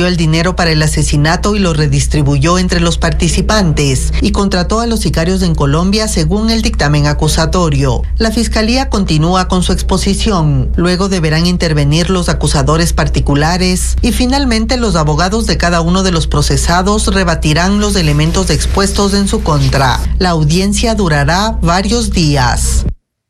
el dinero para el asesinato y lo redistribuyó entre los participantes y contrató a los sicarios en Colombia según el dictamen acusatorio. La fiscalía continúa con su exposición. Luego deberán intervenir los acusadores particulares y finalmente los abogados de cada uno de los procesados rebatirán los elementos expuestos en su contra. La audiencia durará varios días.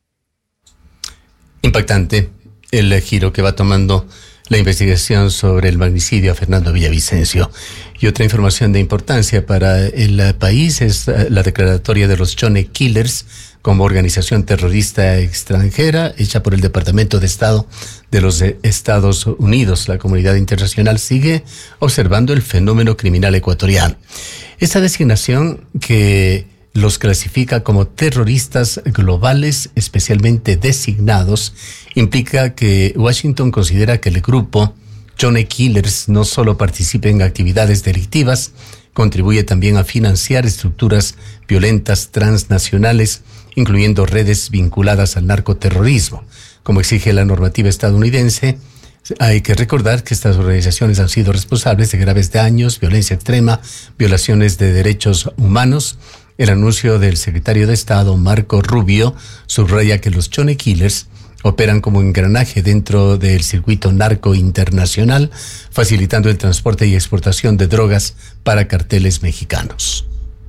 Impactante el giro que va tomando la investigación sobre el magnicidio a Fernando Villavicencio. Y otra información de importancia para el país es la declaratoria de los Chone Killers como organización terrorista extranjera hecha por el Departamento de Estado de los Estados Unidos. La comunidad internacional sigue observando el fenómeno criminal ecuatoriano. Esta designación que los clasifica como terroristas globales especialmente designados implica que Washington considera que el grupo Chone Killers no solo participa en actividades delictivas, contribuye también a financiar estructuras violentas transnacionales, incluyendo redes vinculadas al narcoterrorismo. Como exige la normativa estadounidense, hay que recordar que estas organizaciones han sido responsables de graves daños, violencia extrema, violaciones de derechos humanos. El anuncio del secretario de Estado, Marco Rubio, subraya que los Chone Killers operan como engranaje dentro del circuito narco internacional, facilitando el transporte y exportación de drogas para carteles mexicanos.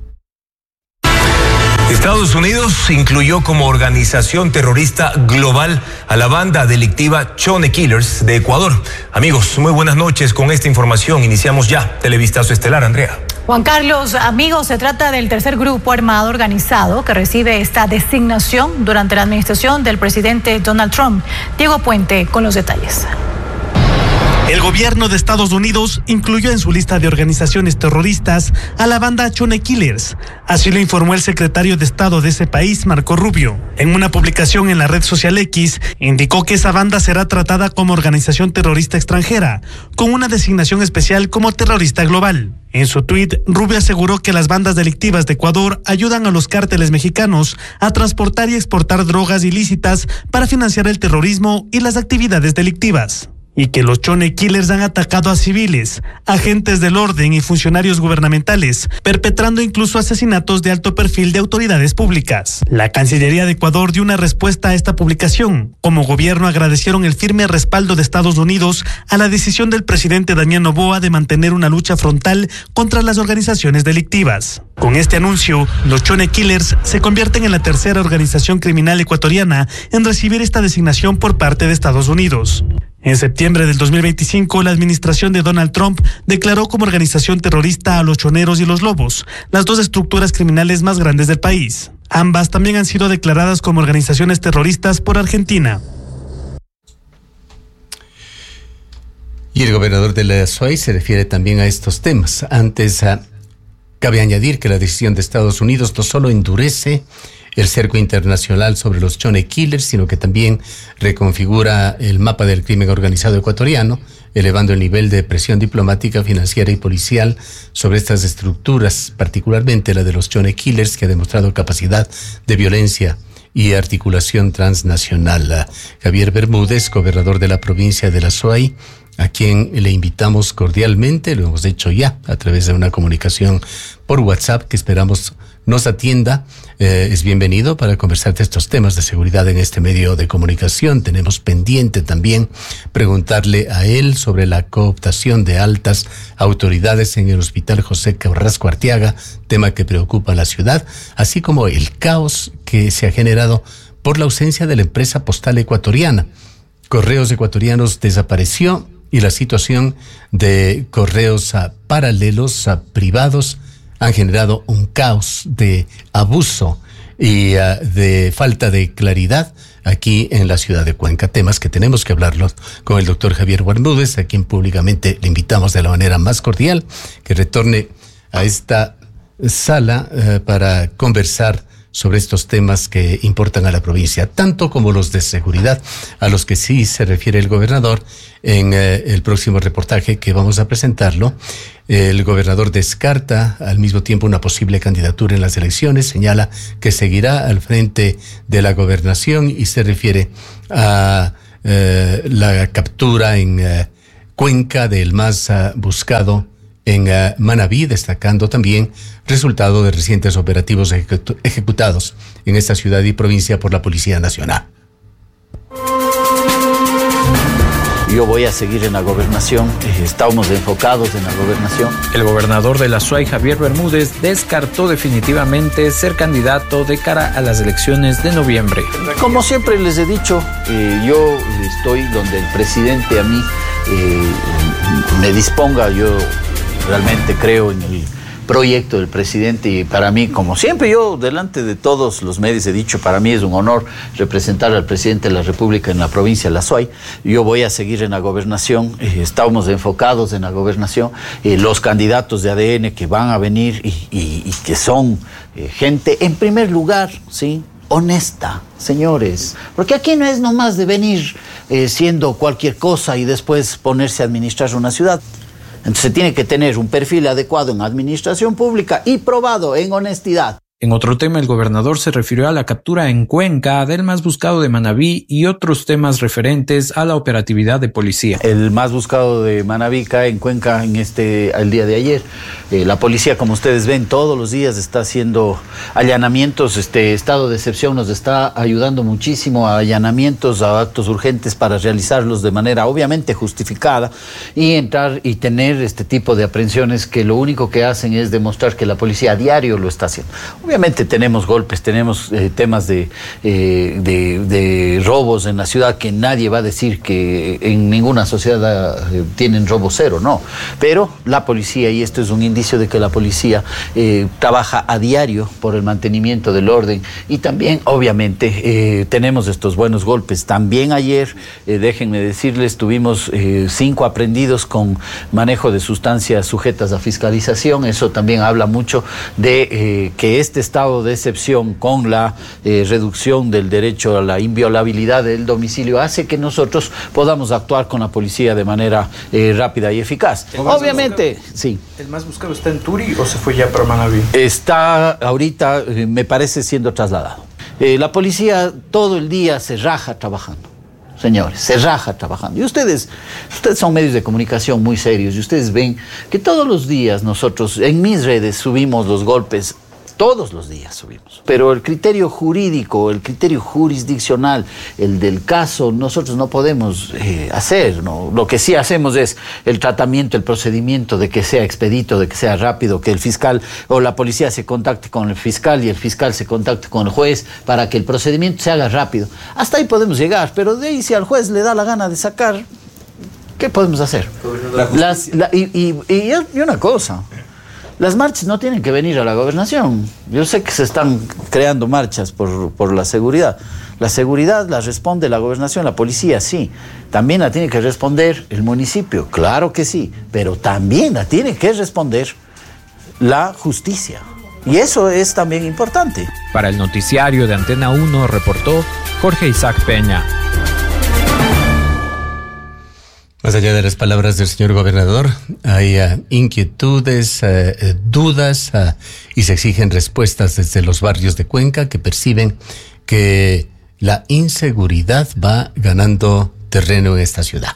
Estados Unidos incluyó como organización terrorista global a la banda delictiva Chone Killers de Ecuador. Amigos, muy buenas noches. Con esta información iniciamos ya Televistazo Estelar. Andrea. Juan Carlos, amigos, se trata del tercer grupo armado organizado que recibe esta designación durante la administración del presidente Donald Trump. Diego Puente con los detalles. El gobierno de Estados Unidos incluyó en su lista de organizaciones terroristas a la banda Chone Killers. Así lo informó el secretario de Estado de ese país, Marco Rubio. En una publicación en la red social X, indicó que esa banda será tratada como organización terrorista extranjera, con una designación especial como terrorista global. En su tuit, Rubio aseguró que las bandas delictivas de Ecuador ayudan a los cárteles mexicanos a transportar y exportar drogas ilícitas para financiar el terrorismo y las actividades delictivas. Y que los Chone Killers han atacado a civiles, agentes del orden y funcionarios gubernamentales, perpetrando incluso asesinatos de alto perfil de autoridades públicas. La Cancillería de Ecuador dio una respuesta a esta publicación. Como gobierno agradecieron el firme respaldo de Estados Unidos a la decisión del presidente Damián Noboa de mantener una lucha frontal contra las organizaciones delictivas. Con este anuncio, los Chone Killers se convierten en la tercera organización criminal ecuatoriana en recibir esta designación por parte de Estados Unidos. En septiembre del 2025, la administración de Donald Trump declaró como organización terrorista a los Choneros y los Lobos, las dos estructuras criminales más grandes del país. Ambas también han sido declaradas como organizaciones terroristas por Argentina. Y el gobernador de la SUAY se refiere también a estos temas. Antes, cabe añadir que la decisión de Estados Unidos no solo endurece el cerco internacional sobre los Chone Killers, sino que también reconfigura el mapa del crimen organizado ecuatoriano, elevando el nivel de presión diplomática, financiera y policial sobre estas estructuras, particularmente la de los Chone Killers, que ha demostrado capacidad de violencia y articulación transnacional. Javier Bermúdez, gobernador de la provincia de la SUAY, a quien le invitamos cordialmente, lo hemos hecho ya a través de una comunicación por WhatsApp que esperamos nos atienda, es bienvenido para conversar de estos temas de seguridad en este medio de comunicación. Tenemos pendiente también preguntarle a él sobre la cooptación de altas autoridades en el Hospital José Carrasco Arteaga, tema que preocupa a la ciudad, así como el caos que se ha generado por la ausencia de la empresa postal ecuatoriana. Correos Ecuatorianos desapareció y la situación de correos paralelos privados han generado un caos de abuso y de falta de claridad aquí en la ciudad de Cuenca. Temas que tenemos que hablarlos con el doctor Javier Bermúdez, a quien públicamente le invitamos de la manera más cordial que retorne a esta sala para conversar sobre estos temas que importan a la provincia, tanto como los de seguridad, a los que sí se refiere el gobernador en el próximo reportaje que vamos a presentarlo. El gobernador descarta al mismo tiempo una posible candidatura en las elecciones, señala que seguirá al frente de la gobernación y se refiere a la captura en Cuenca del más buscado en Manabí, destacando también resultado de recientes operativos ejecutados en esta ciudad y provincia por la Policía Nacional. Yo voy a seguir en la gobernación, estamos enfocados en la gobernación. El gobernador de la SUAY, Javier Bermúdez, descartó definitivamente ser candidato de cara a las elecciones de noviembre. Como siempre les he dicho, yo estoy donde el presidente a mí me disponga. Yo realmente creo en el proyecto del presidente y para mí, como siempre, yo delante de todos los medios he dicho, para mí es un honor representar al presidente de la República en la provincia de la SUAY. Yo voy a seguir en la gobernación, estamos enfocados en la gobernación, los candidatos de ADN que van a venir y que son gente, en primer lugar, ¿sí?, honesta, señores, porque aquí no es nomás de venir siendo cualquier cosa y después ponerse a administrar una ciudad. Entonces se tiene que tener un perfil adecuado en administración pública y probado en honestidad. En otro tema, el gobernador se refirió a la captura en Cuenca del más buscado de Manabí y otros temas referentes a la operatividad de policía. El más buscado de Manabí cae en Cuenca el día de ayer. La policía, como ustedes ven, todos los días está haciendo allanamientos. Estado de excepción nos está ayudando muchísimo a allanamientos, a actos urgentes para realizarlos de manera obviamente justificada y entrar y tener este tipo de aprehensiones que lo único que hacen es demostrar que la policía a diario lo está haciendo. Obviamente tenemos golpes, tenemos temas de robos en la ciudad que nadie va a decir que en ninguna sociedad tienen robo cero, no. Pero la policía, y esto es un indicio de que la policía trabaja a diario por el mantenimiento del orden y también obviamente tenemos estos buenos golpes. También ayer, déjenme decirles, tuvimos 5 aprehendidos con manejo de sustancias sujetas a fiscalización. Eso también habla mucho de que este estado de excepción con la reducción del derecho a la inviolabilidad del domicilio hace que nosotros podamos actuar con la policía de manera rápida y eficaz. Obviamente, sí. ¿El más buscado está en Turi o se fue ya para Manabí? Está ahorita, me parece, siendo trasladado. La policía todo el día se raja trabajando. Señores, se raja trabajando. Y ustedes son medios de comunicación muy serios y ustedes ven que todos los días nosotros en mis redes subimos los golpes. Todos los días subimos. Pero el criterio jurídico, el criterio jurisdiccional, el del caso, nosotros no podemos hacer, ¿no? Lo que sí hacemos es el tratamiento, el procedimiento de que sea expedito, de que sea rápido, que el fiscal o la policía se contacte con el fiscal y el fiscal se contacte con el juez para que el procedimiento se haga rápido. Hasta ahí podemos llegar, pero de ahí si al juez le da la gana de sacar, ¿qué podemos hacer? Y una cosa... Las marchas no tienen que venir a la gobernación. Yo sé que se están creando marchas por la seguridad. La seguridad la responde la gobernación, la policía sí. También la tiene que responder el municipio, claro que sí. Pero también la tiene que responder la justicia. Y eso es también importante. Para el noticiario de Antena 1 reportó Jorge Isaac Peña. Más allá de las palabras del señor gobernador, hay inquietudes, dudas y se exigen respuestas desde los barrios de Cuenca que perciben que la inseguridad va ganando terreno en esta ciudad.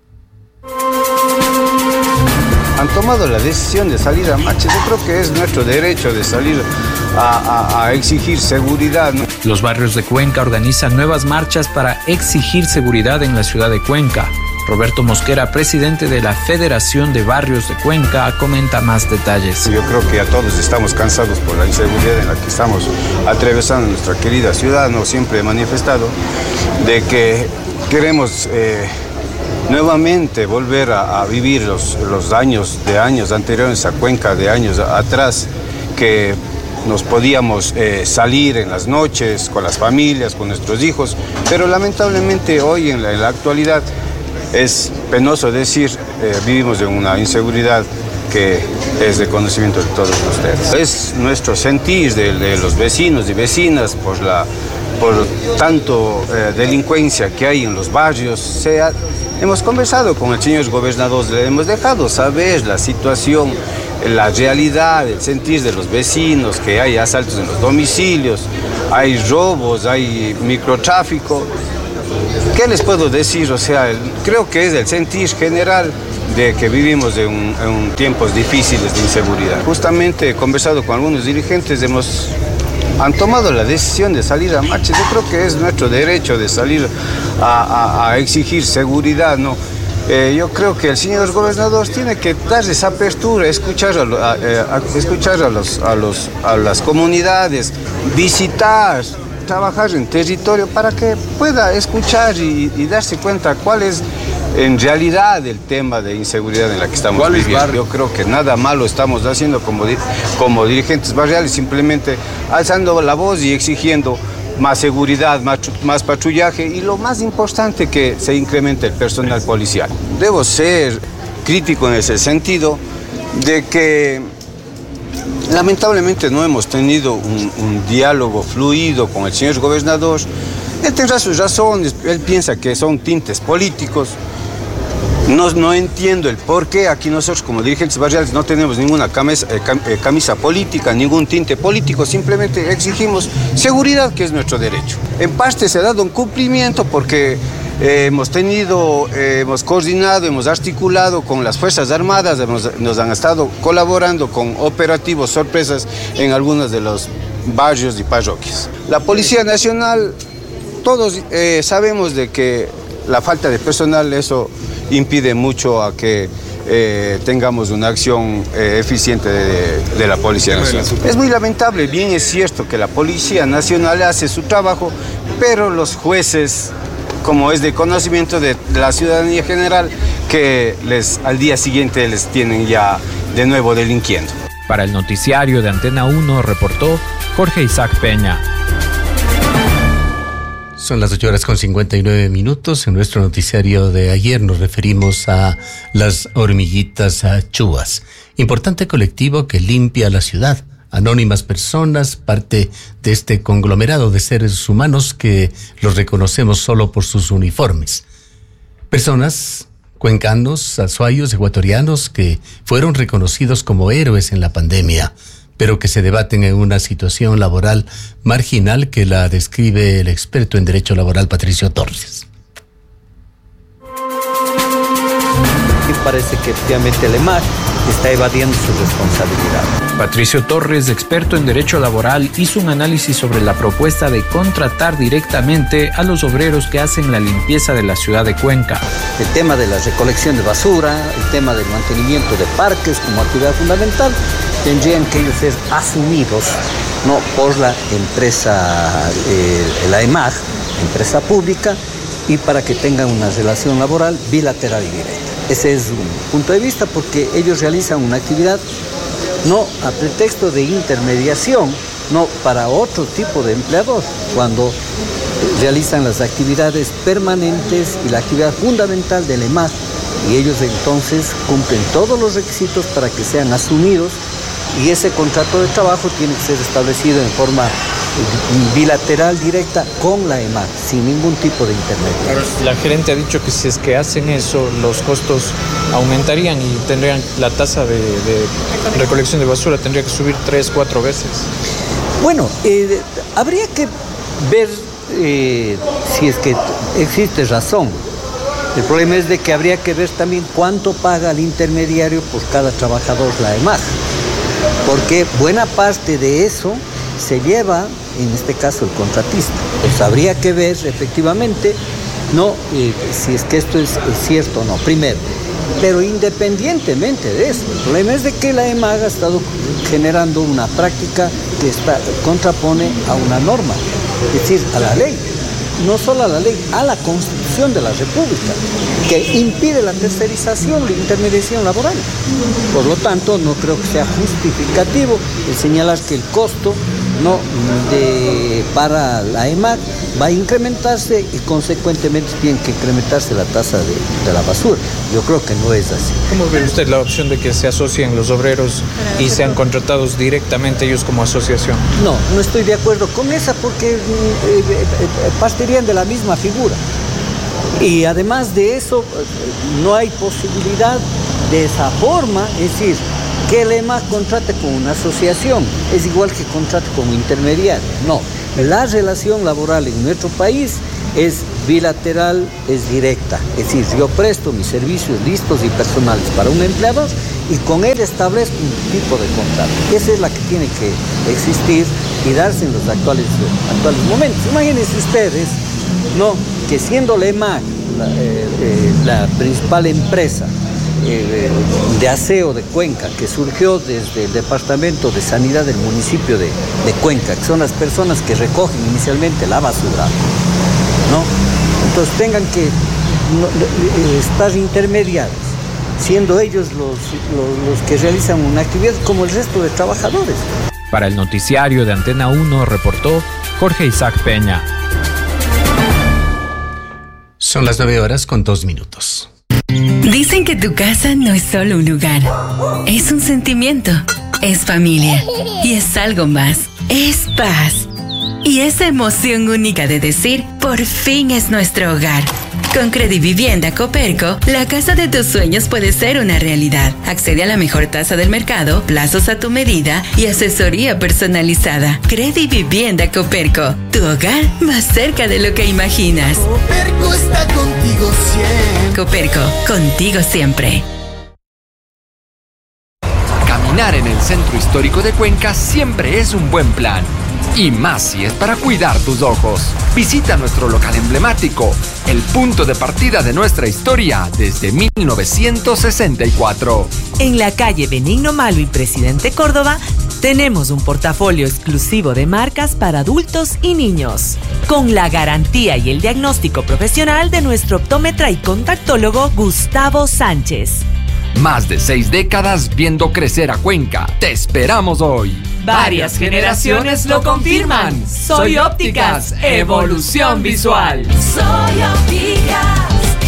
Han tomado la decisión de salir a marcha. Yo creo que es nuestro derecho de salir a exigir seguridad, ¿no? Los barrios de Cuenca organizan nuevas marchas para exigir seguridad en la ciudad de Cuenca. Roberto Mosquera, presidente de la Federación de Barrios de Cuenca, comenta más detalles. Yo creo que ya todos estamos cansados por la inseguridad en la que estamos atravesando nuestra querida ciudad. No siempre he manifestado de que queremos nuevamente volver a vivir los daños de años anteriores a Cuenca, de años atrás, que nos podíamos salir en las noches con las familias, con nuestros hijos, pero lamentablemente hoy en la actualidad es penoso decir, vivimos en una inseguridad que es de conocimiento de todos ustedes. Es nuestro sentir de los vecinos y vecinas por tanto delincuencia que hay en los barrios. Hemos conversado con el señor gobernador, le hemos dejado saber la situación, la realidad, el sentir de los vecinos, que hay asaltos en los domicilios, hay robos, hay microtráfico. ¿qué les puedo decir? O sea, creo que es el sentir general de que vivimos en tiempos difíciles de inseguridad. Justamente he conversado con algunos dirigentes, han tomado la decisión de salir a marcha. Yo creo que es nuestro derecho de salir a exigir seguridad, ¿no? Yo creo que el señor gobernador tiene que darle esa apertura, escuchar a las comunidades, visitar, trabajar en territorio para que pueda escuchar y darse cuenta cuál es en realidad el tema de inseguridad en la que estamos viviendo. Yo creo que nada malo estamos haciendo como dirigentes barriales, simplemente alzando la voz y exigiendo más seguridad, más patrullaje y lo más importante, que se incremente el personal policial. Debo ser crítico en ese sentido de que lamentablemente no hemos tenido un diálogo fluido con el señor gobernador. Él tendrá sus razones, él piensa que son tintes políticos. No entiendo el por qué aquí nosotros como dirigentes barriales no tenemos ninguna camisa política, ningún tinte político, simplemente exigimos seguridad, que es nuestro derecho. En parte se ha dado un cumplimiento porque hemos coordinado, hemos articulado con las Fuerzas Armadas, nos han estado colaborando con operativos sorpresas en algunos de los barrios y parroquias. La Policía Nacional, todos sabemos de que la falta de personal, eso impide mucho a que tengamos una acción eficiente de la Policía Nacional. Es muy lamentable, bien es cierto que la Policía Nacional hace su trabajo, pero los jueces, como es de conocimiento de la ciudadanía general, que al día siguiente les tienen ya de nuevo delinquiendo. Para el noticiario de Antena 1 reportó Jorge Isaac Peña. Son las 8:59. En nuestro noticiario de ayer nos referimos a las hormiguitas chúas. Importante colectivo que limpia la ciudad. Anónimas personas, parte de este conglomerado de seres humanos que los reconocemos solo por sus uniformes. Personas, cuencanos, azuayos, ecuatorianos, que fueron reconocidos como héroes en la pandemia, pero que se debaten en una situación laboral marginal que la describe el experto en Derecho Laboral Patricio Torres. Y parece que efectivamente el EMAG está evadiendo su responsabilidad. Patricio Torres, experto en Derecho Laboral, hizo un análisis sobre la propuesta de contratar directamente a los obreros que hacen la limpieza de la ciudad de Cuenca. El tema de la recolección de basura, el tema del mantenimiento de parques como actividad fundamental, tendrían que ellos ser asumidos no por la empresa, la EMAG, empresa pública, y para que tengan una relación laboral bilateral y directa. Ese es un punto de vista, porque ellos realizan una actividad no a pretexto de intermediación, no para otro tipo de empleador, cuando realizan las actividades permanentes y la actividad fundamental del EMAG, y ellos entonces cumplen todos los requisitos para que sean asumidos, y ese contrato de trabajo tiene que ser establecido en forma bilateral directa con la EMAG, sin ningún tipo de intermediario. La gerente ha dicho que si es que hacen eso, los costos aumentarían y tendrían la tasa de recolección de basura tendría que subir 3-4 veces. Bueno, habría que ver si es que existe razón. El problema es de que habría que ver también cuánto paga el intermediario por cada trabajador la EMAG, porque buena parte de eso se lleva, en este caso, el contratista. Pues habría que ver efectivamente si es que esto es cierto o no, primero. Pero independientemente de eso, el problema es de que la EMAG ha estado generando una práctica que contrapone a una norma, es decir, a la ley. No solo a la ley, a la Constitución de la República, que impide la tercerización, la intermediación laboral. Por lo tanto, no creo que sea justificativo el señalar que el costo para la EMAG va a incrementarse y consecuentemente tiene que incrementarse la tasa de la basura. Yo creo que no es así. ¿Cómo ve usted la opción de que se asocien los obreros y sean contratados directamente ellos como asociación? No estoy de acuerdo con esa, porque partirían de la misma figura. Y además de eso, no hay posibilidad de esa forma, es decir, que el EMAG contrate con una asociación, es igual que contrate con un intermediario. No, la relación laboral en nuestro país es bilateral, es directa. Es decir, yo presto mis servicios listos y personales para un empleador y con él establezco un tipo de contrato. Esa es la que tiene que existir y darse en los actuales momentos. Imagínense ustedes, ¿no?, que siendo la EMAG la principal empresa de aseo de Cuenca, que surgió desde el Departamento de Sanidad del municipio de Cuenca, que son las personas que recogen inicialmente la basura, ¿no? Entonces tengan que estar intermediarios, siendo ellos los que realizan una actividad como el resto de trabajadores. Para el noticiario de Antena 1 reportó Jorge Isaac Peña. Son las 9:02. Dicen que tu casa no es solo un lugar, es un sentimiento, es familia y es algo más, es paz. Y esa emoción única de decir, por fin es nuestro hogar. Con Credivivienda Coperco, la casa de tus sueños puede ser una realidad. Accede a la mejor tasa del mercado, plazos a tu medida y asesoría personalizada. Credivivienda Coperco, tu hogar más cerca de lo que imaginas. Coperco está contigo siempre. Coperco, contigo siempre. Caminar en el centro histórico de Cuenca siempre es un buen plan. Y más si es para cuidar tus ojos. Visita nuestro local emblemático, el punto de partida de nuestra historia desde 1964. En la calle Benigno Malo y Presidente Córdoba, tenemos un portafolio exclusivo de marcas para adultos y niños, con la garantía y el diagnóstico profesional de nuestro optómetra y contactólogo Gustavo Sánchez. Más de 6 décadas viendo crecer a Cuenca. Te esperamos hoy. Varias generaciones lo confirman. Soy Ópticas, evolución visual. Soy Ópticas.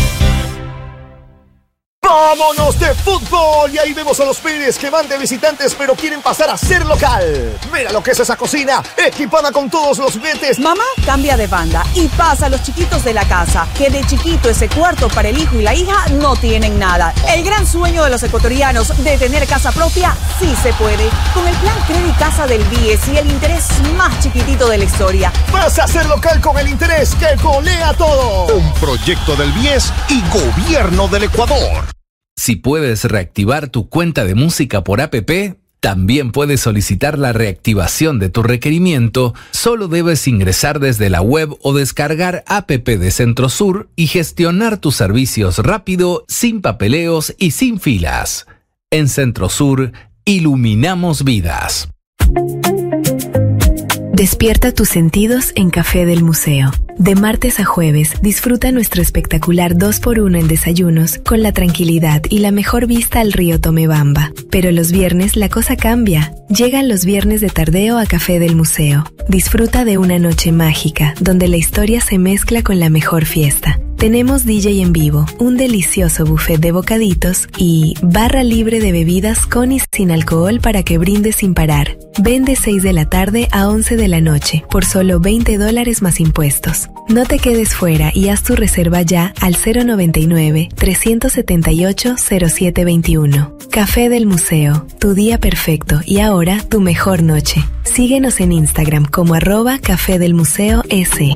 ¡Vámonos de fútbol! Y ahí vemos a los Pérez que van de visitantes pero quieren pasar a ser local. Mira lo que es esa cocina, equipada con todos los juguetes. Mamá cambia de banda y pasa a los chiquitos de la casa, que de chiquito ese cuarto para el hijo y la hija no tienen nada. El gran sueño de los ecuatorianos de tener casa propia sí se puede. Con el plan Credit Casa del BIES y el interés más chiquitito de la historia. Pasa a ser local con el interés que golea todo. Un proyecto del BIES y Gobierno del Ecuador. Si puedes reactivar tu cuenta de música por APP, también puedes solicitar la reactivación de tu requerimiento. Solo debes ingresar desde la web o descargar APP de Centrosur y gestionar tus servicios rápido, sin papeleos y sin filas. En Centrosur, iluminamos vidas. Despierta tus sentidos en Café del Museo. De martes a jueves, disfruta nuestro espectacular 2x1 en desayunos con la tranquilidad y la mejor vista al río Tomebamba. Pero los viernes la cosa cambia. Llegan los viernes de tardeo a Café del Museo. Disfruta de una noche mágica, donde la historia se mezcla con la mejor fiesta. Tenemos DJ en vivo, un delicioso buffet de bocaditos y barra libre de bebidas con y sin alcohol para que brindes sin parar. Ven de 6 de la tarde a 11 de la noche por solo $20 más impuestos. No te quedes fuera y haz tu reserva ya al 099-378-0721. Café del Museo, tu día perfecto y ahora tu mejor noche. Síguenos en Instagram como @Café del Museo S.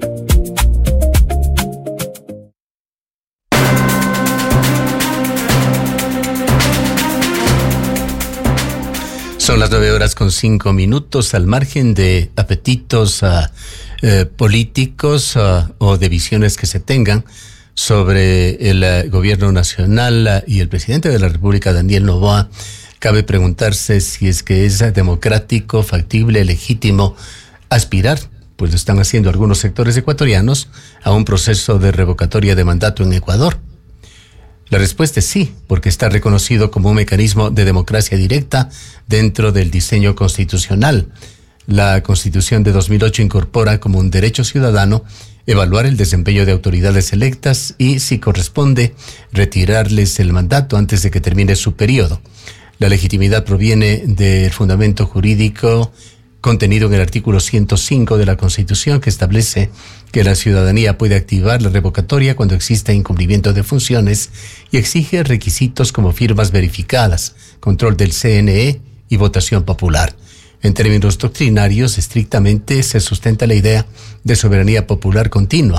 Son las 9:05, al margen de apetitos políticos o de visiones que se tengan sobre el gobierno nacional y el presidente de la República, Daniel Noboa. Cabe preguntarse si es que es democrático, factible, legítimo aspirar, pues lo están haciendo algunos sectores ecuatorianos, a un proceso de revocatoria de mandato en Ecuador. La respuesta es sí, porque está reconocido como un mecanismo de democracia directa dentro del diseño constitucional. La Constitución de 2008 incorpora como un derecho ciudadano evaluar el desempeño de autoridades electas y, si corresponde, retirarles el mandato antes de que termine su periodo. La legitimidad proviene del fundamento jurídico contenido en el artículo 105 de la Constitución, que establece que la ciudadanía puede activar la revocatoria cuando exista incumplimiento de funciones y exige requisitos como firmas verificadas, control del CNE y votación popular. En términos doctrinarios, estrictamente se sustenta la idea de soberanía popular continua,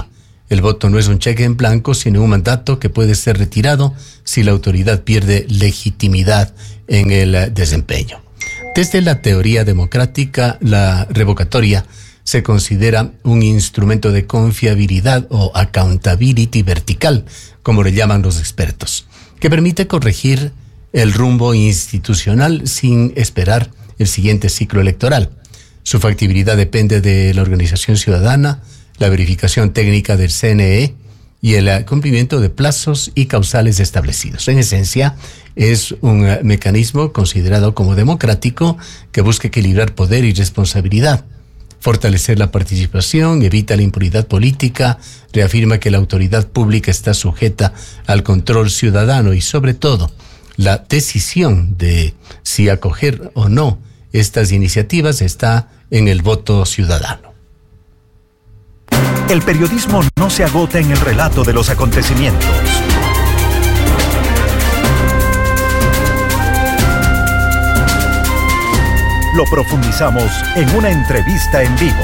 El voto no es un cheque en blanco, sino un mandato que puede ser retirado si la autoridad pierde legitimidad en el desempeño. Desde la teoría democrática, la revocatoria se considera un instrumento de confiabilidad o accountability vertical, como le llaman los expertos, que permite corregir el rumbo institucional sin esperar el siguiente ciclo electoral. Su factibilidad depende de la organización ciudadana, la verificación técnica del CNE y el cumplimiento de plazos y causales establecidos. En esencia, es un mecanismo considerado como democrático que busca equilibrar poder y responsabilidad, fortalecer la participación, evita la impunidad política, reafirma que la autoridad pública está sujeta al control ciudadano y, sobre todo, la decisión de si acoger o no estas iniciativas está en el voto ciudadano. El periodismo no se agota en el relato de los acontecimientos. Lo profundizamos en una entrevista en vivo.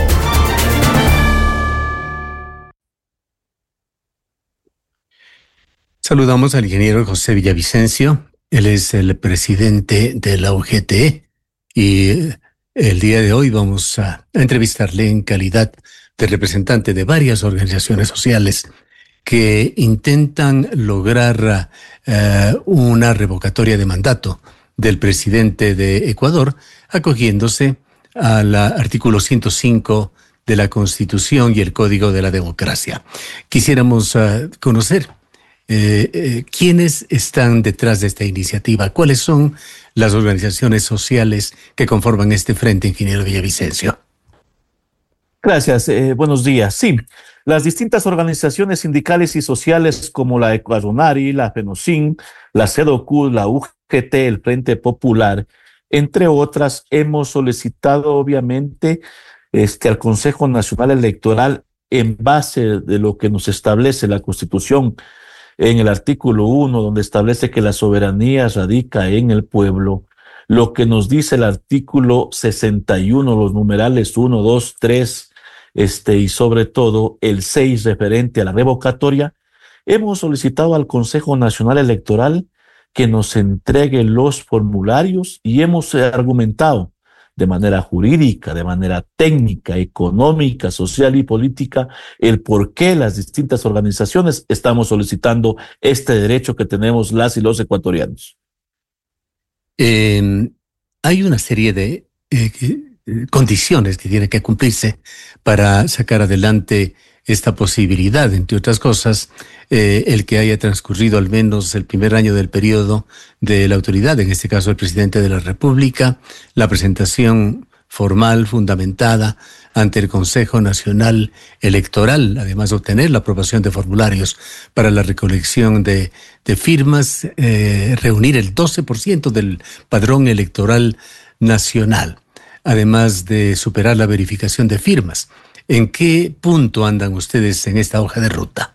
Saludamos al ingeniero José Villavicencio. Él es el presidente de la UGT y el día de hoy vamos a entrevistarle en calidad de representante de varias organizaciones sociales que intentan lograr una revocatoria de mandato del presidente de Ecuador, acogiéndose al artículo 105 de la Constitución y el Código de la Democracia. Quisiéramos conocer quiénes están detrás de esta iniciativa, cuáles son las organizaciones sociales que conforman este frente, ingeniero Villavicencio. Gracias, buenos días. Sí, las distintas organizaciones sindicales y sociales como la Ecuadunari, la FENOCIN, la CEDOCU, la UGT, el Frente Popular, entre otras, hemos solicitado obviamente al Consejo Nacional Electoral, en base de lo que nos establece la Constitución en el artículo 1, donde establece que la soberanía radica en el pueblo, lo que nos dice el artículo 61, los numerales 1, 2, 3, y sobre todo el 6 referente a la revocatoria, hemos solicitado al Consejo Nacional Electoral que nos entregue los formularios y hemos argumentado de manera jurídica, de manera técnica, económica, social y política, el por qué las distintas organizaciones estamos solicitando este derecho que tenemos las y los ecuatorianos. Hay una serie de condiciones que tienen que cumplirse para sacar adelante esta posibilidad, entre otras cosas, el que haya transcurrido al menos el primer año del periodo de la autoridad, en este caso el presidente de la República, la presentación formal, fundamentada ante el Consejo Nacional Electoral, además de obtener la aprobación de formularios para la recolección de firmas, reunir el 12% del padrón electoral nacional, además de superar la verificación de firmas. ¿En qué punto andan ustedes en esta hoja de ruta?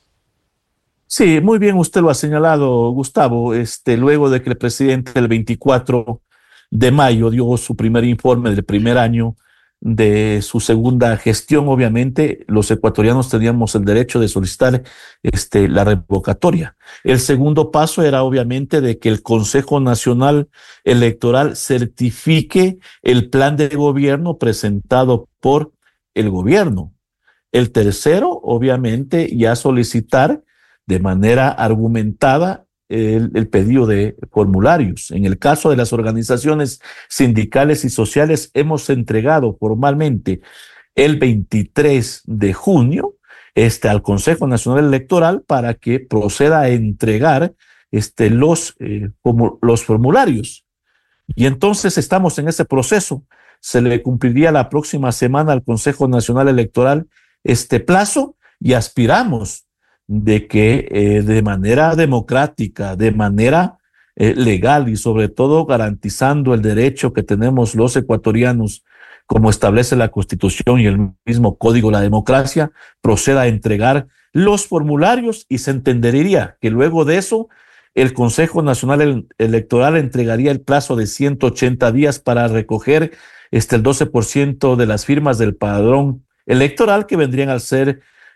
Sí, muy bien, usted lo ha señalado, Gustavo. Luego de que el presidente el 24 de mayo dio su primer informe del primer año de su segunda gestión, obviamente los ecuatorianos teníamos el derecho de solicitar la revocatoria. El segundo paso era obviamente de que el Consejo Nacional Electoral certifique el plan de gobierno presentado por el gobierno. El tercero, obviamente, ya solicitar de manera argumentada el pedido de formularios. En el caso de las organizaciones sindicales y sociales, hemos entregado formalmente el 23 de junio al Consejo Nacional Electoral para que proceda a entregar los formularios. Y entonces estamos en ese proceso. Se le cumpliría la próxima semana al Consejo Nacional Electoral este plazo y aspiramos de que de manera democrática, de manera legal y sobre todo garantizando el derecho que tenemos los ecuatorianos, como establece la Constitución y el mismo Código de la Democracia, proceda a entregar los formularios y se entendería que luego de eso el Consejo Nacional Electoral entregaría el plazo de 180 días para recoger el 12% de las firmas del padrón electoral, que vendrían al ser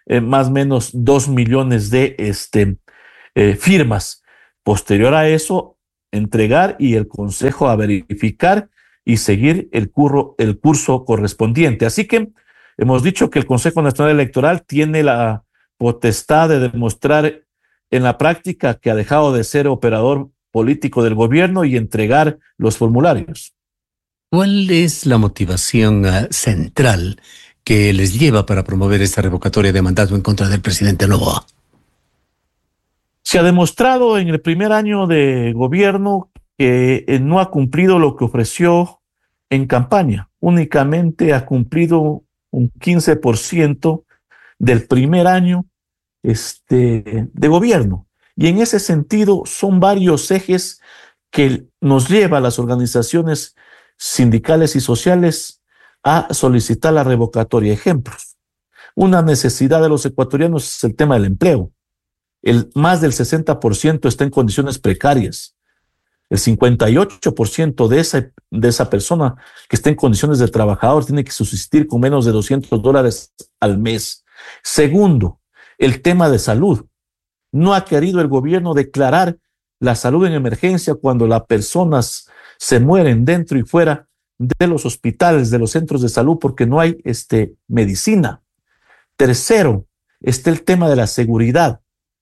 más o menos 2 millones de firmas. Posterior a eso, entregar y el Consejo a verificar y seguir el curso correspondiente. Así que hemos dicho que el Consejo Nacional Electoral tiene la potestad de demostrar en la práctica que ha dejado de ser operador político del gobierno y entregar los formularios. ¿Cuál es la motivación central que les lleva para promover esta revocatoria de mandato en contra del presidente Noboa? Se ha demostrado en el primer año de gobierno que no ha cumplido lo que ofreció en campaña. Únicamente ha cumplido un 15% del primer año de gobierno. Y en ese sentido son varios ejes que nos lleva a las organizaciones sindicales y sociales a solicitar la revocatoria. Ejemplos. Una necesidad de los ecuatorianos es el tema del empleo. Más del 60% está en condiciones precarias. El 58% de esa persona que está en condiciones de trabajador tiene que subsistir con menos de $200 al mes. Segundo, el tema de salud. No ha querido el gobierno declarar la salud en emergencia cuando las personas se mueren dentro y fuera de los hospitales, de los centros de salud, porque no hay medicina. Tercero, está el tema de la seguridad.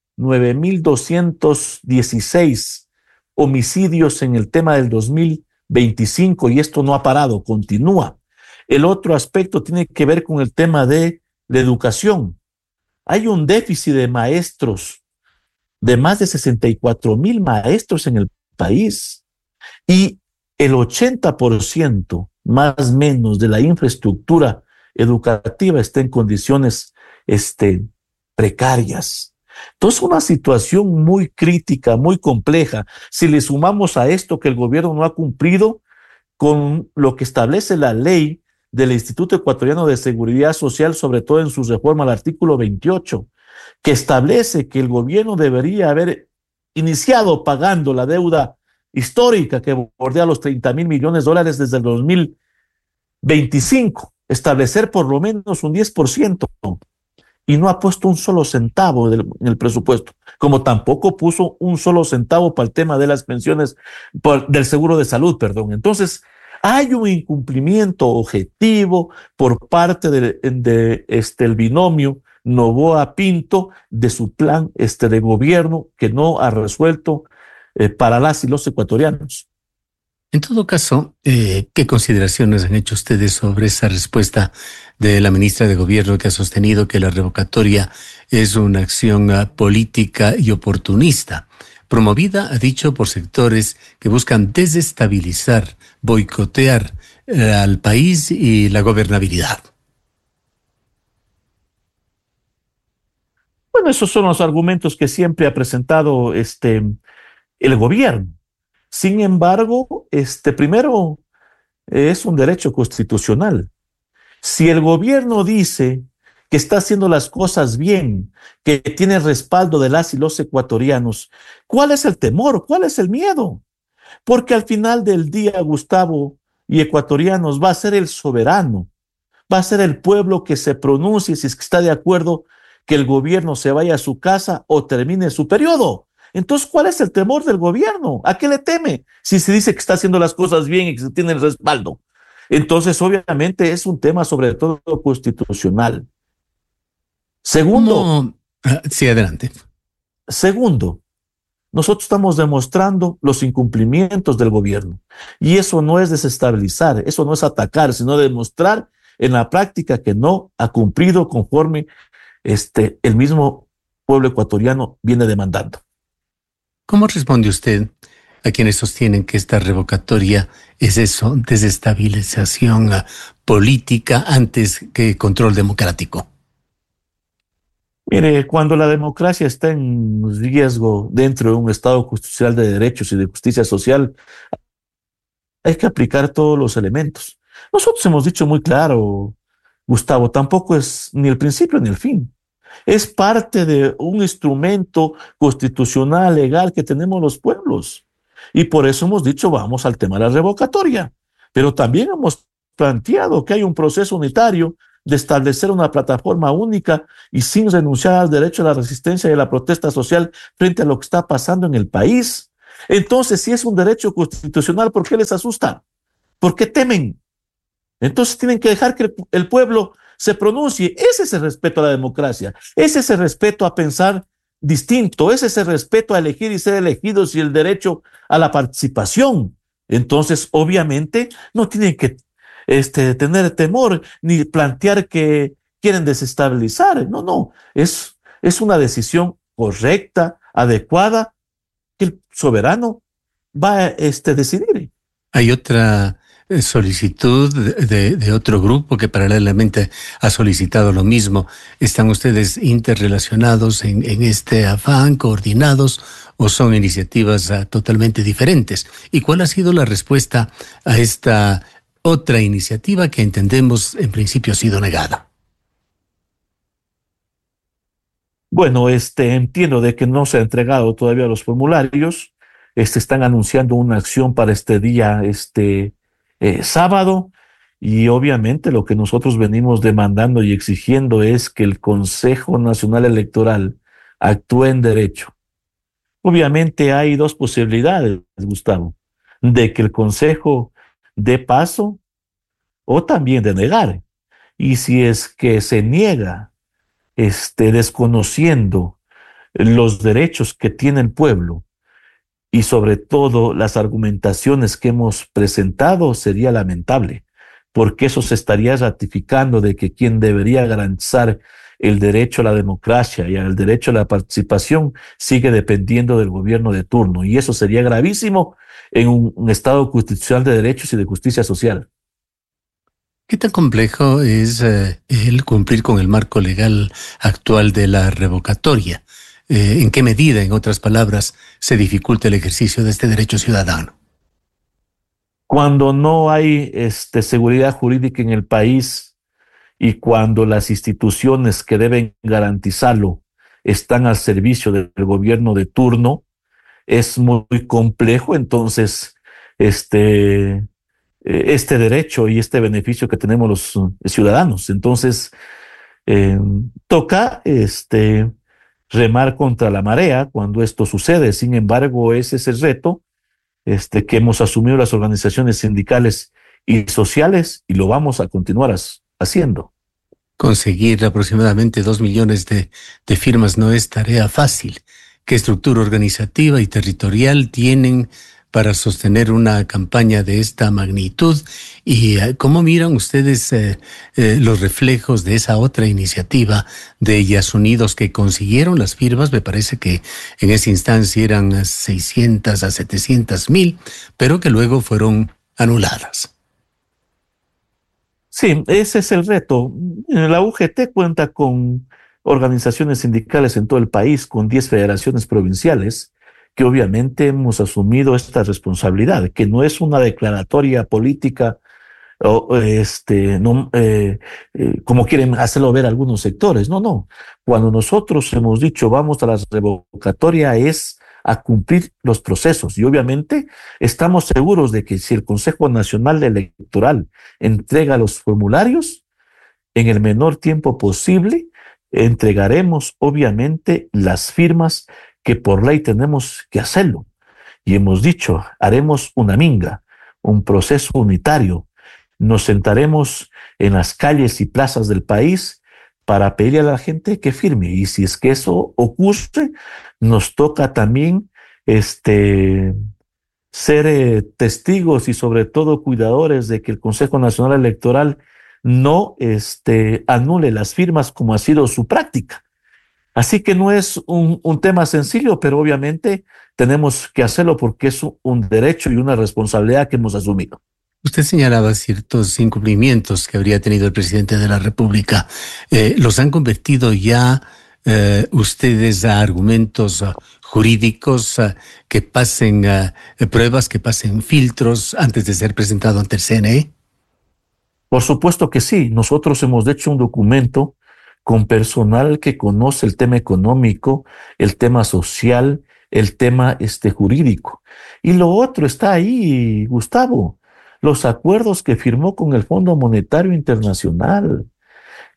9,216 homicidios en el tema del 2025 y esto no ha parado, continúa. El otro aspecto tiene que ver con el tema de la educación. Hay un déficit de maestros, de más de 64,000 maestros en el país y el 80% más o menos de la infraestructura educativa está en condiciones precarias. Entonces, una situación muy crítica, muy compleja. Si le sumamos a esto que el gobierno no ha cumplido con lo que establece la ley del Instituto Ecuatoriano de Seguridad Social, sobre todo en su reforma al artículo 28, que establece que el gobierno debería haber iniciado pagando la deuda histórica que bordea los $30,000 millones desde el 2025, establecer por lo menos un 10%. Y no ha puesto un solo centavo en el presupuesto, como tampoco puso un solo centavo para el tema de las pensiones, del seguro de salud, perdón. Entonces, hay un incumplimiento objetivo por parte del binomio Noboa-Pinto de su plan de gobierno que no ha resuelto para las y los ecuatorianos. En todo caso, ¿qué consideraciones han hecho ustedes sobre esa respuesta de la ministra de Gobierno que ha sostenido que la revocatoria es una acción política y oportunista, promovida, ha dicho, por sectores que buscan desestabilizar, boicotear al país y la gobernabilidad? Bueno, esos son los argumentos que siempre ha presentado el gobierno. Sin embargo, primero es un derecho constitucional. Si el gobierno dice que está haciendo las cosas bien, que tiene respaldo de las y los ecuatorianos, ¿cuál es el temor? ¿Cuál es el miedo? Porque al final del día, Gustavo y ecuatorianos, va a ser el soberano, va a ser el pueblo que se pronuncie si es que está de acuerdo que el gobierno se vaya a su casa o termine su periodo. Entonces, ¿cuál es el temor del gobierno? ¿A qué le teme? Si se dice que está haciendo las cosas bien y que se tiene el respaldo. Entonces, obviamente, es un tema sobre todo constitucional. Segundo. Sí, adelante. Segundo, nosotros estamos demostrando los incumplimientos del gobierno. Y eso no es desestabilizar, eso no es atacar, sino demostrar en la práctica que no ha cumplido conforme el mismo pueblo ecuatoriano viene demandando. ¿Cómo responde usted a quienes sostienen que esta revocatoria es eso, desestabilización política antes que control democrático? Mire, cuando la democracia está en riesgo dentro de un Estado constitucional de derechos y de justicia social, hay que aplicar todos los elementos. Nosotros hemos dicho muy claro, Gustavo, tampoco es ni el principio ni el fin. Es parte de un instrumento constitucional, legal que tenemos los pueblos. Y por eso hemos dicho, vamos al tema de la revocatoria. Pero también hemos planteado que hay un proceso unitario de establecer una plataforma única y sin renunciar al derecho a la resistencia y a la protesta social frente a lo que está pasando en el país. Entonces, si es un derecho constitucional, ¿por qué les asusta? ¿Por qué temen? Entonces tienen que dejar que el pueblo se pronuncie. Ese es el respeto a la democracia, ese es el respeto a pensar distinto, ese es el respeto a elegir y ser elegidos y el derecho a la participación. Entonces, obviamente, no tienen que tener temor ni plantear que quieren desestabilizar. No, es una decisión correcta, adecuada, que el soberano va a decidir. Hay otra solicitud de otro grupo que paralelamente ha solicitado lo mismo. ¿Están ustedes interrelacionados en este afán, coordinados, o son iniciativas totalmente diferentes? ¿Y cuál ha sido la respuesta a esta otra iniciativa que entendemos en principio ha sido negada? Bueno, entiendo de que no se ha entregado todavía los formularios. Están anunciando una acción para este día, sábado, y obviamente lo que nosotros venimos demandando y exigiendo es que el Consejo Nacional Electoral actúe en derecho. Obviamente hay dos posibilidades, Gustavo, de que el Consejo dé paso o también de negar. Y si es que se niega, desconociendo los derechos que tiene el pueblo y sobre todo las argumentaciones que hemos presentado, sería lamentable, porque eso se estaría ratificando de que quien debería garantizar el derecho a la democracia y al derecho a la participación sigue dependiendo del gobierno de turno, y eso sería gravísimo en un Estado constitucional de derechos y de justicia social. ¿Qué tan complejo es el cumplir con el marco legal actual de la revocatoria? ¿En qué medida, en otras palabras, se dificulta el ejercicio de este derecho ciudadano? Cuando no hay seguridad jurídica en el país y cuando las instituciones que deben garantizarlo están al servicio del gobierno de turno, es muy complejo. Entonces, este derecho y este beneficio que tenemos los ciudadanos. Entonces, toca remar contra la marea cuando esto sucede. Sin embargo, ese es el reto que hemos asumido las organizaciones sindicales y sociales, y lo vamos a continuar haciendo. Conseguir aproximadamente 2 millones de firmas no es tarea fácil. ¿Qué estructura organizativa y territorial tienen para sostener una campaña de esta magnitud? ¿Y cómo miran ustedes los reflejos de esa otra iniciativa de Yasunidos que consiguieron las firmas? Me parece que en esa instancia eran 600 a 700 mil, pero que luego fueron anuladas. Sí, ese es el reto. La UGT cuenta con organizaciones sindicales en todo el país, con 10 federaciones provinciales, que obviamente hemos asumido esta responsabilidad, que no es una declaratoria política como quieren hacerlo ver algunos sectores. No. Cuando nosotros hemos dicho vamos a la revocatoria es a cumplir los procesos, y obviamente estamos seguros de que si el Consejo Nacional Electoral entrega los formularios en el menor tiempo posible, entregaremos obviamente las firmas que por ley tenemos que hacerlo. Y hemos dicho, haremos una minga, un proceso unitario. Nos sentaremos en las calles y plazas del país para pedirle a la gente que firme. Y si es que eso ocurre, nos toca también ser testigos y sobre todo cuidadores de que el Consejo Nacional Electoral no anule las firmas como ha sido su práctica. Así que no es un tema sencillo, pero obviamente tenemos que hacerlo porque es un derecho y una responsabilidad que hemos asumido. Usted señalaba ciertos incumplimientos que habría tenido el presidente de la República. ¿Los han convertido ya ustedes a argumentos jurídicos que pasen pruebas, que pasen filtros antes de ser presentado ante el CNE? Por supuesto que sí. Nosotros hemos hecho un documento con personal que conoce el tema económico, el tema social, el tema jurídico. Y lo otro está ahí, Gustavo, los acuerdos que firmó con el Fondo Monetario Internacional.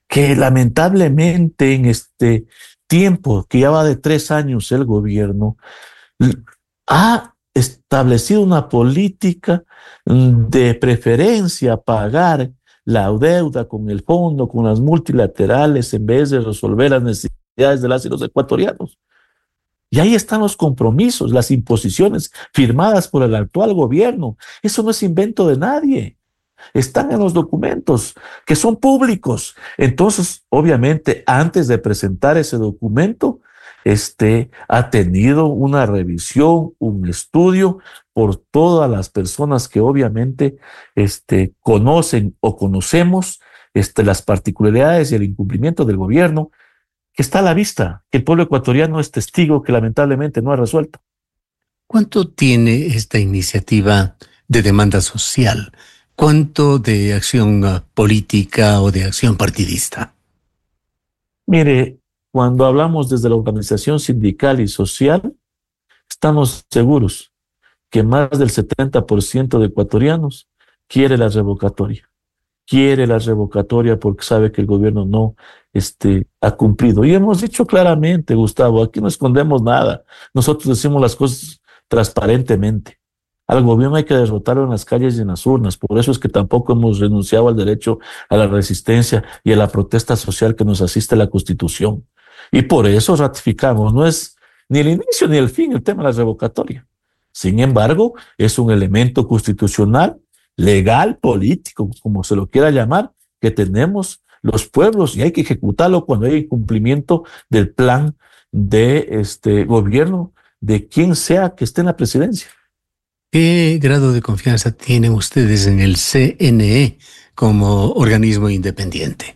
que lamentablemente en este tiempo, que ya va de 3 años el gobierno, ha establecido una política de preferencia a pagar la deuda con el fondo, con las multilaterales, en vez de resolver las necesidades de las y los ecuatorianos. Y ahí están los compromisos, las imposiciones firmadas por el actual gobierno. Eso no es invento de nadie. Están en los documentos que son públicos. Entonces, obviamente, antes de presentar ese documento, ha tenido una revisión, un estudio por todas las personas que obviamente conocen o conocemos las particularidades y el incumplimiento del gobierno, que está a la vista, que el pueblo ecuatoriano es testigo que lamentablemente no ha resuelto. ¿Cuánto tiene esta iniciativa de demanda social? ¿Cuánto de acción política o de acción partidista? Mire, cuando hablamos desde la organización sindical y social, estamos seguros que más del 70% de ecuatorianos quiere la revocatoria. Quiere la revocatoria porque sabe que el gobierno no ha cumplido. Y hemos dicho claramente, Gustavo, aquí no escondemos nada. Nosotros decimos las cosas transparentemente. Al gobierno hay que derrotarlo en las calles y en las urnas. Por eso es que tampoco hemos renunciado al derecho a la resistencia y a la protesta social que nos asiste la Constitución. Y por eso ratificamos. No es ni el inicio ni el fin el tema de la revocatoria. Sin embargo, es un elemento constitucional, legal, político, como se lo quiera llamar, que tenemos los pueblos y hay que ejecutarlo cuando hay incumplimiento del plan de gobierno de quien sea que esté en la presidencia. ¿Qué grado de confianza tienen ustedes en el CNE como organismo independiente?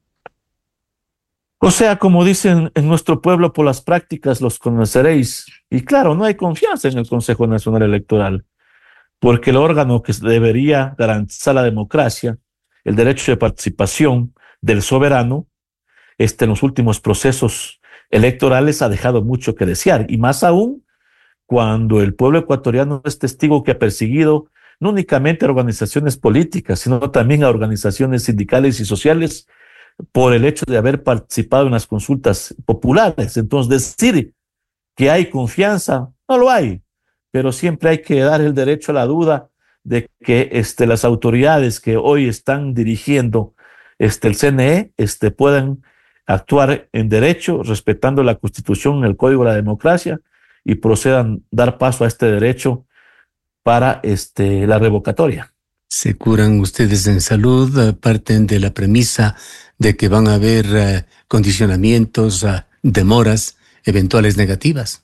O sea, como dicen en nuestro pueblo, por las prácticas los conoceréis. Y claro, no hay confianza en el Consejo Nacional Electoral, porque el órgano que debería garantizar la democracia, el derecho de participación del soberano, en los últimos procesos electorales ha dejado mucho que desear, y más aún cuando el pueblo ecuatoriano es testigo que ha perseguido no únicamente a organizaciones políticas, sino también a organizaciones sindicales y sociales por el hecho de haber participado en las consultas populares. Entonces, decir que hay confianza, no lo hay, pero siempre hay que dar el derecho a la duda de que las autoridades que hoy están dirigiendo el CNE puedan actuar en derecho, respetando la Constitución, el Código de la Democracia, y procedan a dar paso a este derecho para la revocatoria. ¿Se curan ustedes en salud? ¿Parten de la premisa de que van a haber condicionamientos, demoras eventuales negativas?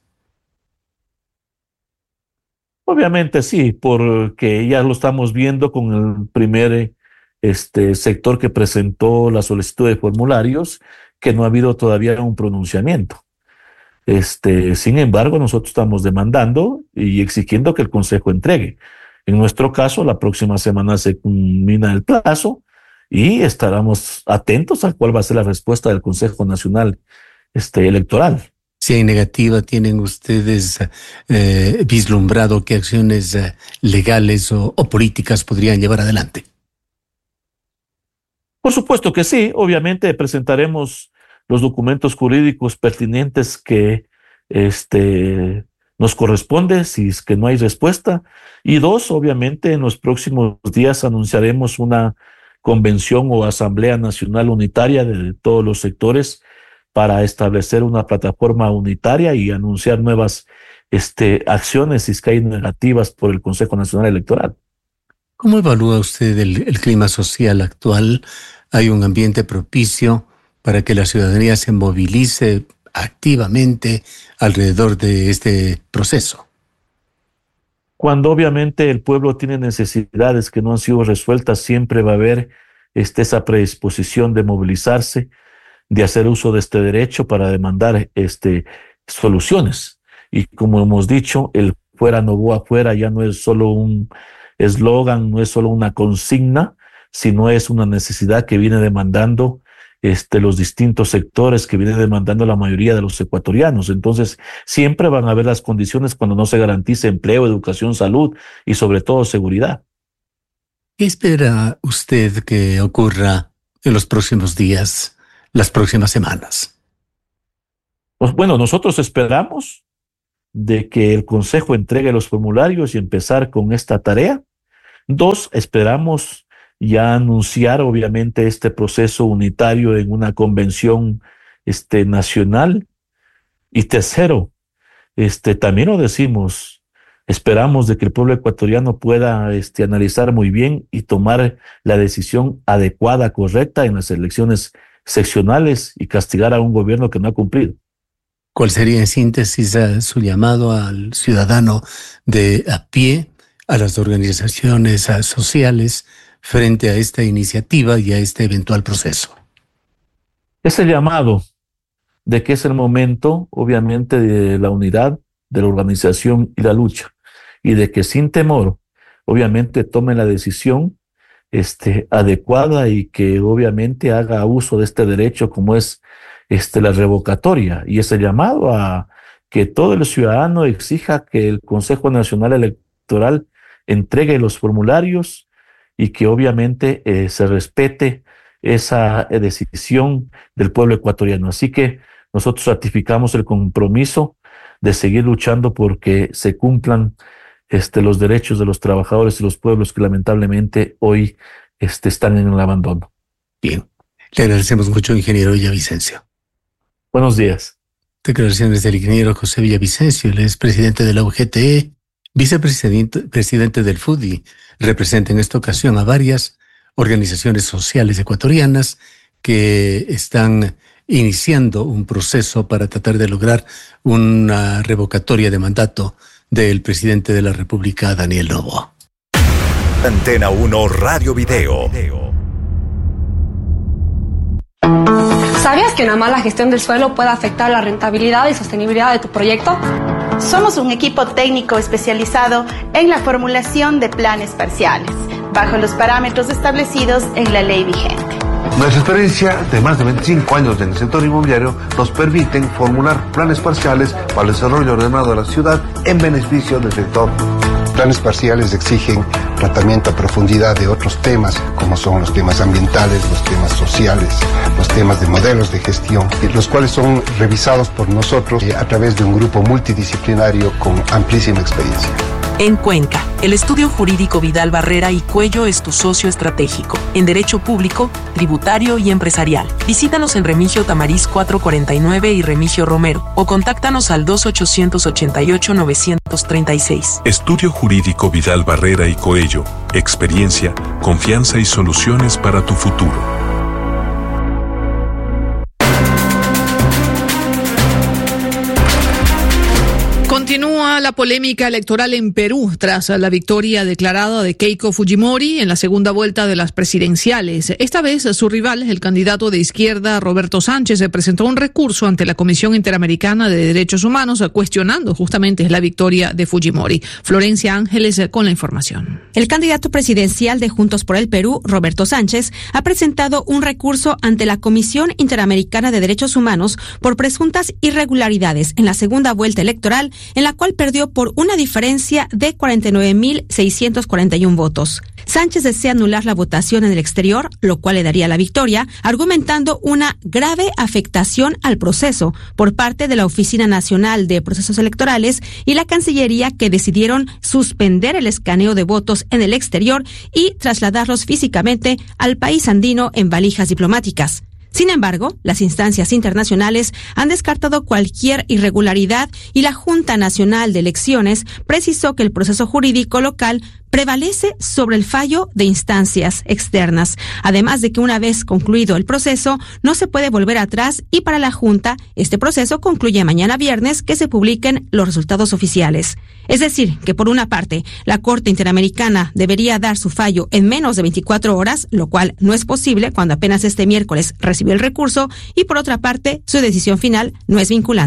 Obviamente sí, porque ya lo estamos viendo con el primer sector que presentó la solicitud de formularios, que no ha habido todavía un pronunciamiento. Sin embargo, nosotros estamos demandando y exigiendo que el Consejo entregue. En nuestro caso, la próxima semana se culmina el plazo y estaremos atentos a cuál va a ser la respuesta del Consejo Nacional Electoral. Si hay negativa, ¿tienen ustedes vislumbrado qué acciones legales o políticas podrían llevar adelante? Por supuesto que sí. Obviamente presentaremos los documentos jurídicos pertinentes que nos corresponde si es que no hay respuesta. Y dos, obviamente en los próximos días anunciaremos una convención o asamblea nacional unitaria de todos los sectores para establecer una plataforma unitaria y anunciar nuevas acciones si es que hay negativas por el Consejo Nacional Electoral. ¿Cómo evalúa usted el clima social actual? ¿Hay un ambiente propicio para que la ciudadanía se movilice activamente alrededor de este proceso? Cuando obviamente el pueblo tiene necesidades que no han sido resueltas, siempre va a haber esa predisposición de movilizarse, de hacer uso de este derecho para demandar soluciones. Y como hemos dicho, el fuera Novoa afuera ya no es solo un eslogan, no es solo una consigna, sino es una necesidad que viene demandando los distintos sectores, que viene demandando la mayoría de los ecuatorianos. Entonces, siempre van a haber las condiciones cuando no se garantice empleo, educación, salud y sobre todo seguridad. ¿Qué espera usted que ocurra en los próximos días las próximas semanas? Pues bueno, nosotros esperamos de que el Consejo entregue los formularios y empezar con esta tarea. 2, esperamos ya anunciar obviamente este proceso unitario en una convención nacional. Y 3, también lo decimos, esperamos de que el pueblo ecuatoriano pueda analizar muy bien y tomar la decisión adecuada, correcta en las elecciones seccionales y castigar a un gobierno que no ha cumplido. ¿Cuál sería en síntesis su llamado al ciudadano de a pie, a las organizaciones sociales, frente a esta iniciativa y a este eventual proceso? Es el llamado de que es el momento, obviamente, de la unidad, de la organización y la lucha, y de que sin temor, obviamente, tome la decisión adecuada y que obviamente haga uso de este derecho como es la revocatoria, y es el llamado a que todo el ciudadano exija que el Consejo Nacional Electoral entregue los formularios y que obviamente se respete esa decisión del pueblo ecuatoriano. Así que nosotros ratificamos el compromiso de seguir luchando porque se cumplan los derechos de los trabajadores y los pueblos que lamentablemente hoy están en el abandono. Bien, le agradecemos mucho, ingeniero Villavicencio. Buenos días. Declaraciones del ingeniero José Villavicencio, él es presidente de la UGTE, vicepresidente del FUDI, representa en esta ocasión a varias organizaciones sociales ecuatorianas que están iniciando un proceso para tratar de lograr una revocatoria de mandato del presidente de la República, Daniel Noboa. Antena 1 Radio Video. ¿Sabías que una mala gestión del suelo puede afectar la rentabilidad y sostenibilidad de tu proyecto? Somos un equipo técnico especializado en la formulación de planes parciales, bajo los parámetros establecidos en la ley vigente. Nuestra experiencia de más de 25 años en el sector inmobiliario nos permiten formular planes parciales para el desarrollo ordenado de la ciudad en beneficio del sector. Planes parciales exigen tratamiento a profundidad de otros temas, como son los temas ambientales, los temas sociales, los temas de modelos de gestión, los cuales son revisados por nosotros a través de un grupo multidisciplinario con amplísima experiencia. En Cuenca, el estudio jurídico Vidal Barrera y Cuello es tu socio estratégico en derecho público, tributario y empresarial. Visítanos en Remigio Tamariz 449 y Remigio Romero o contáctanos al 2888-936. Estudio jurídico Vidal Barrera y Coello. Experiencia, confianza y soluciones para tu futuro. Continúa la polémica electoral en Perú tras la victoria declarada de Keiko Fujimori en la segunda vuelta de las presidenciales. Esta vez su rival, el candidato de izquierda Roberto Sánchez, presentó un recurso ante la Comisión Interamericana de Derechos Humanos cuestionando justamente la victoria de Fujimori. Florencia Ángeles con la información. El candidato presidencial de Juntos por el Perú, Roberto Sánchez, ha presentado un recurso ante la Comisión Interamericana de Derechos Humanos por presuntas irregularidades en la segunda vuelta electoral, en la cual perdió por una diferencia de 49.641 votos. Sánchez desea anular la votación en el exterior, lo cual le daría la victoria, argumentando una grave afectación al proceso por parte de la Oficina Nacional de Procesos Electorales y la Cancillería, que decidieron suspender el escaneo de votos en el exterior y trasladarlos físicamente al país andino en valijas diplomáticas. Sin embargo, las instancias internacionales han descartado cualquier irregularidad y la Junta Nacional de Elecciones precisó que el proceso jurídico local prevalece sobre el fallo de instancias externas, además de que una vez concluido el proceso no se puede volver atrás y para la Junta este proceso concluye mañana viernes que se publiquen los resultados oficiales. Es decir, que por una parte la Corte Interamericana debería dar su fallo en menos de 24 horas, lo cual no es posible cuando apenas este miércoles recibió el recurso, y por otra parte su decisión final no es vinculante.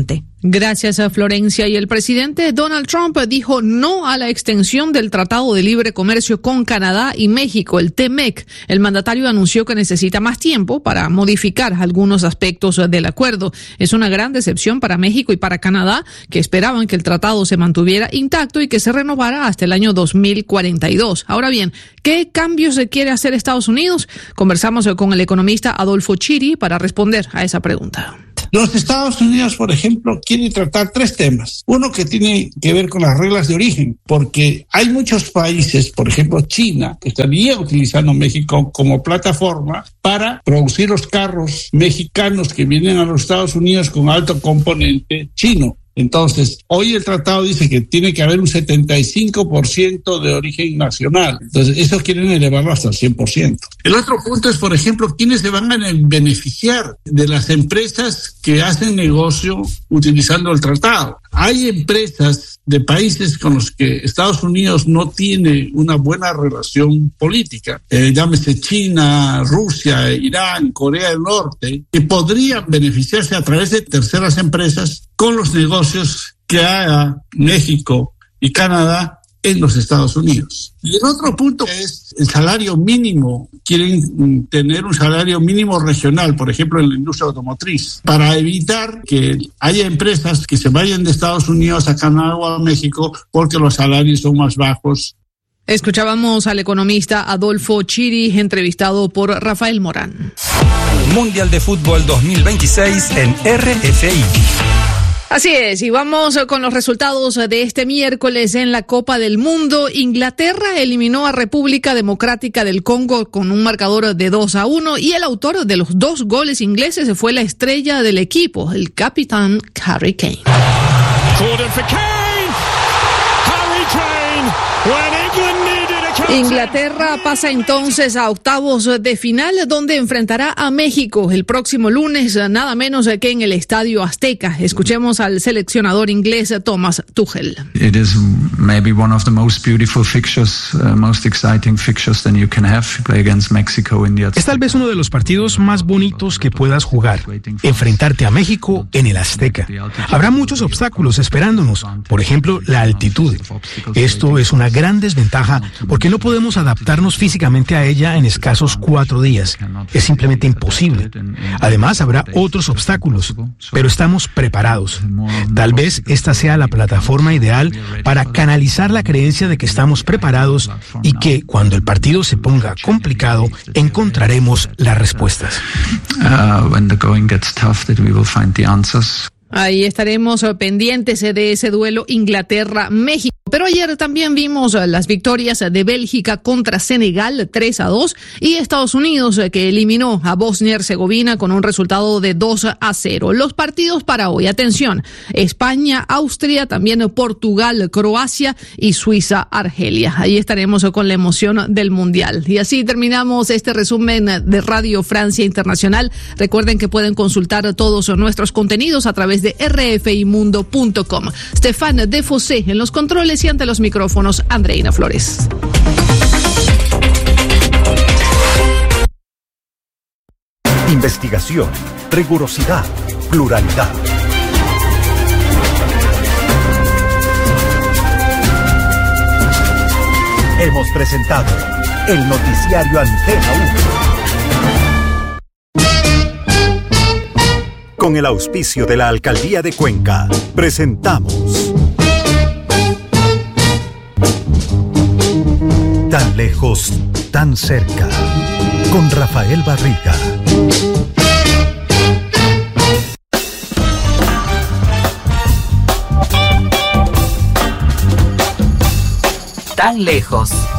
Gracias a Florencia. Y el presidente Donald Trump dijo no a la extensión del Tratado de Libre Comercio con Canadá y México, el TMEC. El mandatario anunció que necesita más tiempo para modificar algunos aspectos del acuerdo. Es una gran decepción para México y para Canadá, que esperaban que el tratado se mantuviera intacto y que se renovara hasta el año 2042. Ahora bien, ¿qué cambios quiere hacer Estados Unidos? Conversamos con el economista Adolfo Chiri para responder a esa pregunta. Los Estados Unidos, por ejemplo, quieren tratar 3 temas. Uno que tiene que ver con las reglas de origen, porque hay muchos países, por ejemplo China, que estaría utilizando México como plataforma para producir los carros mexicanos que vienen a los Estados Unidos con alto componente chino. Entonces, hoy el tratado dice que tiene que haber un 75% de origen nacional. Entonces, eso quieren elevarlo hasta el 100%. El otro punto es, por ejemplo, quiénes se van a beneficiar de las empresas que hacen negocio utilizando el tratado. Hay empresas de países con los que Estados Unidos no tiene una buena relación política, llámese China, Rusia, Irán, Corea del Norte, que podrían beneficiarse a través de terceras empresas con los negocios que haga México y Canadá en los Estados Unidos. Y el otro punto es el salario mínimo. Quieren tener un salario mínimo regional, por ejemplo, en la industria automotriz, para evitar que haya empresas que se vayan de Estados Unidos a Canadá o a México porque los salarios son más bajos. Escuchábamos al economista Adolfo Chiri, entrevistado por Rafael Morán. Mundial de Fútbol 2026 en RFI. Así es, y vamos con los resultados de este miércoles en la Copa del Mundo. Inglaterra eliminó a República Democrática del Congo con un marcador de 2-1 y el autor de los 2 goles ingleses fue la estrella del equipo, el capitán Harry Kane. Inglaterra pasa entonces a octavos de final, donde enfrentará a México el próximo lunes, nada menos que en el Estadio Azteca. Escuchemos al seleccionador inglés Thomas Tuchel. It is maybe one of the most beautiful fixtures, most exciting fixtures that you can have. Play against Mexico in the Azteca. Es tal vez uno de los partidos más bonitos que puedas jugar, enfrentarte a México en el Azteca. Habrá muchos obstáculos esperándonos, por ejemplo, la altitud. Esto es una gran desventaja porque no podemos adaptarnos físicamente a ella en escasos 4 días. Es simplemente imposible. Además, habrá otros obstáculos, pero estamos preparados. Tal vez esta sea la plataforma ideal para canalizar la creencia de que estamos preparados y que, cuando el partido se ponga complicado, encontraremos las respuestas. When the going gets tough, that we will find the answers. Ahí estaremos pendientes de ese duelo Inglaterra-México. Pero ayer también vimos las victorias de Bélgica contra Senegal 3-2 y Estados Unidos que eliminó a Bosnia y Herzegovina con un resultado de 2-0. Los partidos para hoy, atención, España, Austria, también Portugal, Croacia y Suiza, Argelia. Ahí estaremos con la emoción del Mundial. Y así terminamos este resumen de Radio Francia Internacional. Recuerden que pueden consultar todos nuestros contenidos a través de rfimundo.com. Stéphane Defossé en los controles y ante los micrófonos, Andreina Flores. Investigación, rigurosidad, pluralidad. Hemos presentado el noticiario Antena 1. Con el auspicio de la Alcaldía de Cuenca, presentamos Tan lejos, tan cerca, con Rafael Barriga. Tan lejos,